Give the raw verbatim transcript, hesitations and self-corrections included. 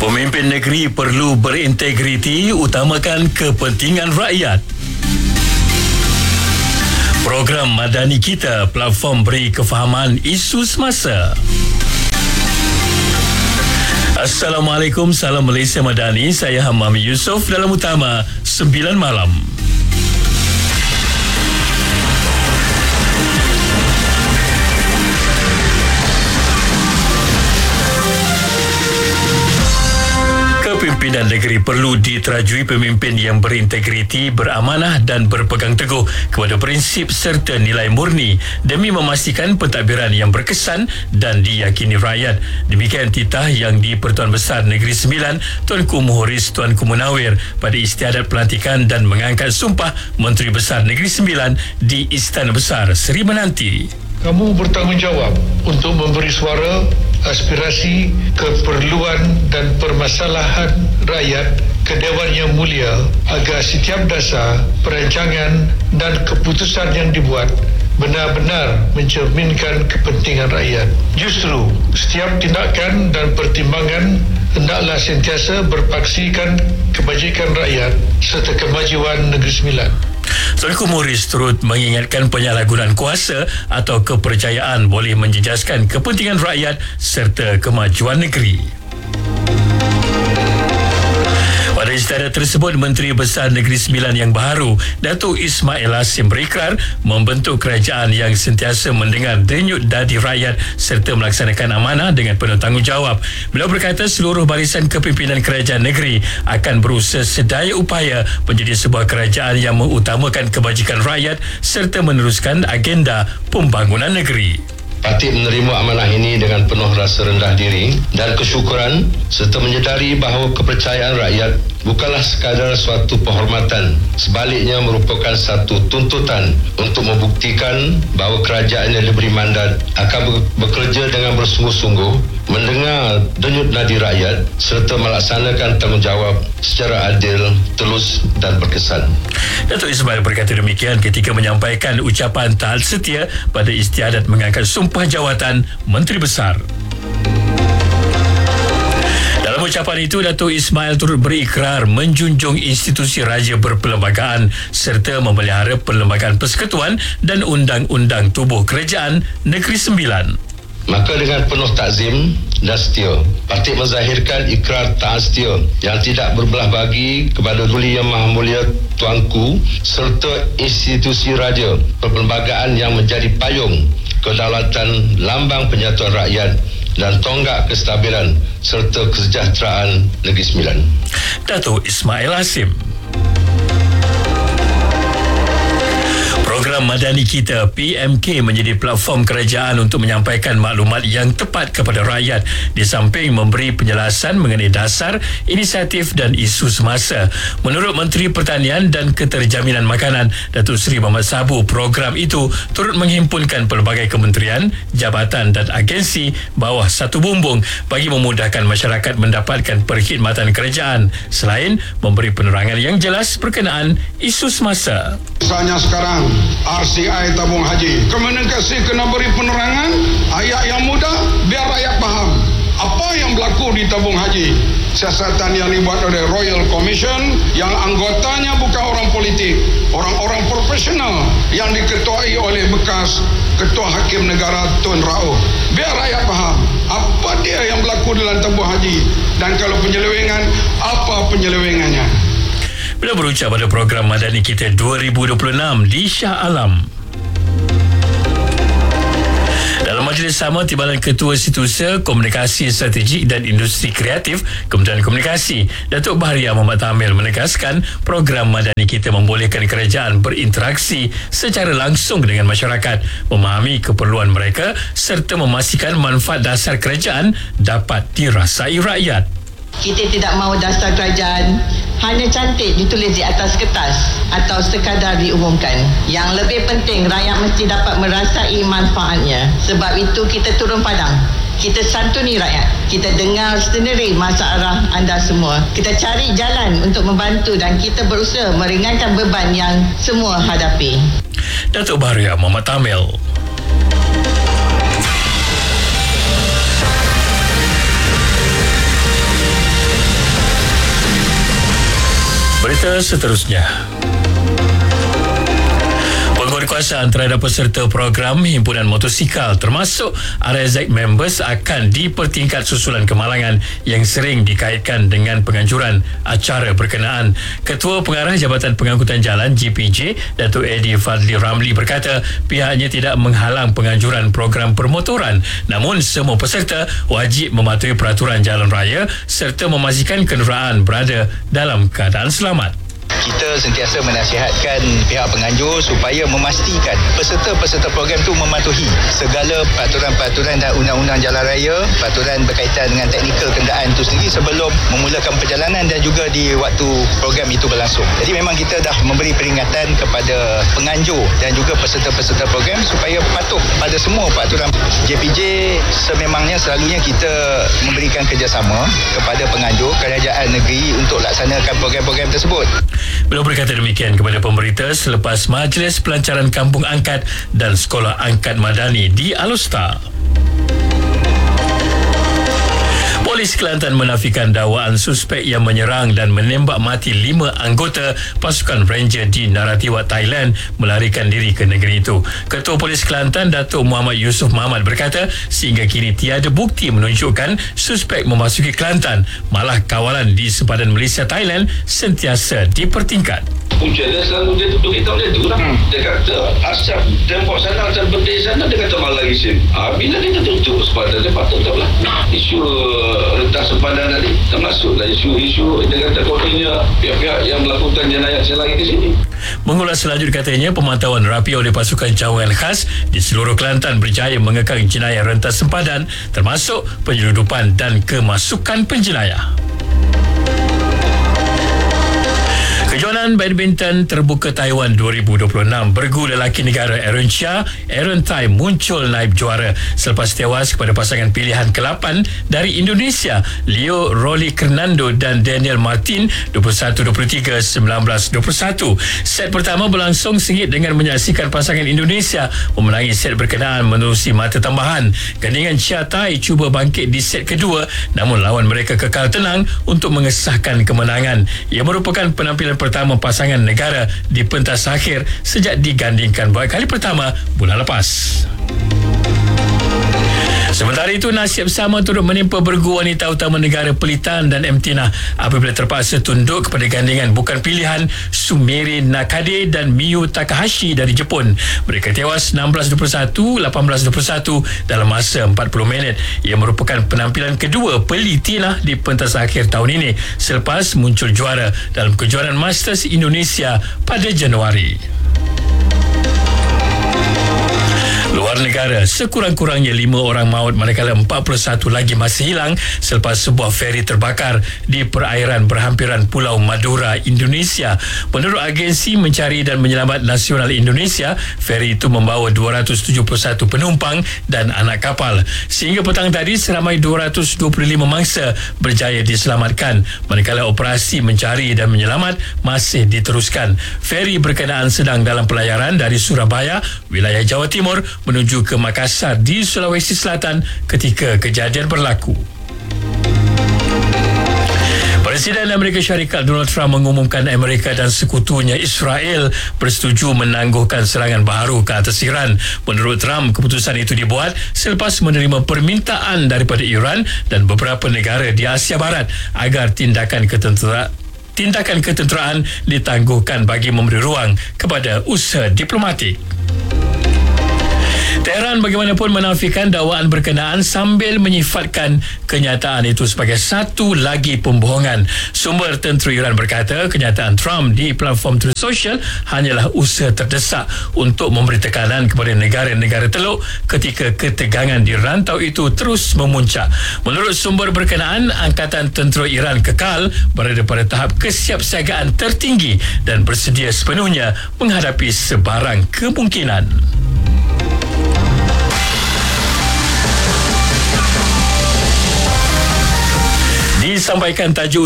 Pemimpin negeri perlu berintegriti, utamakan kepentingan rakyat. Program Madani Kita, platform beri kefahaman isu semasa. Assalamualaikum, salam Malaysia Madani. Saya Hamam Yusof dalam Utama sembilan malam. Pimpinan negeri perlu diterajui pemimpin yang berintegriti, beramanah dan berpegang teguh kepada prinsip serta nilai murni demi memastikan pentadbiran yang berkesan dan diyakini rakyat. Demikian titah yang di-Pertuan Besar Negeri Sembilan Tuanku Muhriz Tuanku Munawir pada istiadat pelantikan dan mengangkat sumpah Menteri Besar Negeri Sembilan di Istana Besar Seri Menanti. Kamu bertanggungjawab untuk memberi suara aspirasi, keperluan dan permasalahan rakyat ke Dewan Yang Mulia agar setiap dasar, perancangan dan keputusan yang dibuat benar-benar mencerminkan kepentingan rakyat. Justru, setiap tindakan dan pertimbangan hendaklah sentiasa berpaksikan kebajikan rakyat serta kemajuan Negeri Sembilan. Tuanku Muhriz turut mengingatkan penyalahgunaan kuasa atau kepercayaan boleh menjejaskan kepentingan rakyat serta kemajuan negeri. Pada istiadat tersebut, Menteri Besar Negeri Sembilan yang baharu, Datuk Ismail Hasim, berikrar membentuk kerajaan yang sentiasa mendengar denyut dadi rakyat serta melaksanakan amanah dengan penuh tanggungjawab. Beliau berkata seluruh barisan kepimpinan kerajaan negeri akan berusaha sedaya upaya menjadi sebuah kerajaan yang mengutamakan kebajikan rakyat serta meneruskan agenda pembangunan negeri. Parti menerima amanah ini dengan penuh rasa rendah diri dan kesyukuran serta menyedari bahawa kepercayaan rakyat bukanlah sekadar suatu penghormatan, sebaliknya merupakan satu tuntutan untuk membuktikan bahawa kerajaan yang diberi mandat akan bekerja dengan bersungguh-sungguh, mendengar denyut nadi rakyat serta melaksanakan tanggungjawab secara adil, telus dan berkesan. Datuk Ismail berkata demikian ketika menyampaikan ucapan taat setia pada istiadat mengangkat sumpah jawatan Menteri Besar. Dalam ucapan itu, Datuk Ismail turut berikrar menjunjung institusi raja berperlembagaan serta memelihara perlembagaan persekutuan dan undang-undang tubuh kerajaan Negeri Sembilan. Maka dengan penuh takzim dan setia, parti menzahirkan ikrar taat setia yang tidak berbelah bagi kepada Duli Yang Maha Mulia Tuanku serta institusi raja perperlembagaan yang menjadi payung kedaulatan, lambang penyatuan rakyat dan tonggak kestabilan serta kesejahteraan Negeri Sembilan. Datuk Ismail Hasim. Program Madani Kita P M K menjadi platform kerajaan untuk menyampaikan maklumat yang tepat kepada rakyat di samping memberi penjelasan mengenai dasar, inisiatif dan isu semasa. Menurut Menteri Pertanian dan Keterjaminan Makanan Datuk Seri Mohamad Sabu, program itu turut menghimpunkan pelbagai kementerian, jabatan dan agensi bawah satu bumbung bagi memudahkan masyarakat mendapatkan perkhidmatan kerajaan selain memberi penerangan yang jelas berkenaan isu semasa. Misalnya sekarang R C I tabung haji, Kemenegasi kena beri penerangan ayat yang mudah biar rakyat faham apa yang berlaku di tabung haji. Siasatan yang dibuat oleh Royal Commission yang anggotanya bukan orang politik, orang-orang profesional yang diketuai oleh bekas Ketua Hakim Negara Tun Rauf. Biar rakyat faham apa dia yang berlaku dalam tabung haji dan kalau penyelewengan, apa penyelewengannya. Beliau berucap pada program Madani Kita dua ribu dua puluh enam di Shah Alam. Dalam majlis sama, Timbalan Ketua Setiausaha Komunikasi Strategik dan Industri Kreatif Kementerian Komunikasi Datuk Baharia Muhammad Tamil menegaskan program Madani Kita membolehkan kerajaan berinteraksi secara langsung dengan masyarakat, memahami keperluan mereka serta memastikan manfaat dasar kerajaan dapat dirasai rakyat. Kita tidak mahu dasar kerajaan hanya cantik ditulis di atas kertas atau sekadar diumumkan. Yang lebih penting, rakyat mesti dapat merasai manfaatnya. Sebab itu kita turun padang. Kita santuni rakyat. Kita dengar sendiri masalah anda semua. Kita cari jalan untuk membantu dan kita berusaha meringankan beban yang semua hadapi. Datuk Baharia Muhammad Tamil. Berita seterusnya. Penguatkuasaan terhadap peserta program himpunan motosikal termasuk R S Z members akan dipertingkat susulan kemalangan yang sering dikaitkan dengan penganjuran acara berkenaan. Ketua Pengarah Jabatan Pengangkutan Jalan J P J, Datuk Eddie Fadli Ramli berkata pihaknya tidak menghalang penganjuran program permotoran, namun semua peserta wajib mematuhi peraturan jalan raya serta memastikan kenderaan berada dalam keadaan selamat. Kita sentiasa menasihatkan pihak penganjur supaya memastikan peserta-peserta program itu mematuhi segala peraturan-peraturan dan undang-undang jalan raya, peraturan berkaitan dengan teknikal kenderaan itu sendiri sebelum memulakan perjalanan dan juga di waktu program itu berlangsung. Jadi memang kita dah memberi peringatan kepada penganjur dan juga peserta-peserta program supaya patuh pada semua peraturan. J P J sememangnya selalunya kita memberikan kerjasama kepada penganjur kerajaan negeri untuk laksanakan program-program tersebut. Beliau berkata demikian kepada pemberita selepas Majlis Pelancaran Kampung Angkat dan Sekolah Angkat Madani di Alor. Polis Kelantan menafikan dakwaan suspek yang menyerang dan menembak mati lima anggota pasukan Ranger di Naratiwat, Thailand melarikan diri ke negeri itu. Ketua Polis Kelantan, Datuk Muhammad Yusof Muhammad berkata sehingga kini tiada bukti menunjukkan suspek memasuki Kelantan, malah kawalan di sempadan Malaysia Thailand sentiasa dipertingkat. Punca dia selalu dia tutup kita macam tu lah. Hmm. Dia kata asap tembok sana, asap berdiri sana, dia kata malah isim. Ha, bila kita tutup sempadan, dia patut tak lah. Isu rentas sempadan tadi termasuklah isu-isu dia kata kononnya pihak-pihak yang melakukan jenayah selagi di sini. Mengulas selanjutnya katanya pemantauan rapi oleh pasukan cawangan khas di seluruh Kelantan berjaya mengekang jenayah rentas sempadan termasuk penyeludupan dan kemasukan penjenayah. Kejohanan badminton terbuka Taiwan dua ribu dua puluh enam, bergu lelaki negara Aaron Chia, Aaron Tai muncul naib juara selepas tewas kepada pasangan pilihan ke lapan dari Indonesia, Leo Rolly Fernando dan Daniel Martin dua puluh satu dua puluh tiga, sembilan belas dua puluh satu. Set pertama berlangsung sengit dengan menyaksikan pasangan Indonesia memenangi set berkenaan menerusi mata tambahan. Gandingan Chia Tai cuba bangkit di set kedua, namun lawan mereka kekal tenang untuk mengesahkan kemenangan. Ia merupakan penampilan pertama pasangan negara di pentas akhir sejak digandingkan buat kali pertama bulan lepas. Sementara itu, nasib sama turut menimpa bergu wanita utama negara Pelitan dan Emtina apabila terpaksa tunduk kepada gandingan bukan pilihan Sumire Nakade dan Miyu Takahashi dari Jepun. Mereka tewas enam belas dua puluh satu, lapan belas dua puluh satu dalam masa empat puluh minit. Ia merupakan penampilan kedua Pelitina di pentas akhir tahun ini selepas muncul juara dalam kejuaraan Masters Indonesia pada Januari. Luar negara, sekurang-kurangnya lima orang maut manakala empat puluh satu lagi masih hilang selepas sebuah feri terbakar di perairan berhampiran Pulau Madura, Indonesia. Menurut agensi mencari dan menyelamat nasional Indonesia, feri itu membawa dua ratus tujuh puluh satu penumpang dan anak kapal. Sehingga petang tadi, seramai dua ratus dua puluh lima mangsa berjaya diselamatkan manakala operasi mencari dan menyelamat masih diteruskan. Feri berkenaan sedang dalam pelayaran dari Surabaya, wilayah Jawa Timur, menuju ke Makassar di Sulawesi Selatan ketika kejadian berlaku. Presiden Amerika Syarikat Donald Trump mengumumkan Amerika dan sekutunya Israel bersetuju menangguhkan serangan baharu ke atas Iran. Menurut Trump, keputusan itu dibuat selepas menerima permintaan daripada Iran dan beberapa negara di Asia Barat agar tindakan ketentera tindakan ketenteraan ditangguhkan bagi memberi ruang kepada usaha diplomatik. Tehran bagaimanapun menafikan dakwaan berkenaan sambil menyifatkan kenyataan itu sebagai satu lagi pembohongan. Sumber tentera Iran berkata kenyataan Trump di platform Truth Social hanyalah usaha terdesak untuk memberi tekanan kepada negara-negara Teluk ketika ketegangan di rantau itu terus memuncak. Menurut sumber berkenaan, Angkatan Tentera Iran kekal berada pada tahap kesiapsiagaan tertinggi dan bersedia sepenuhnya menghadapi sebarang kemungkinan. Disampaikan tajuk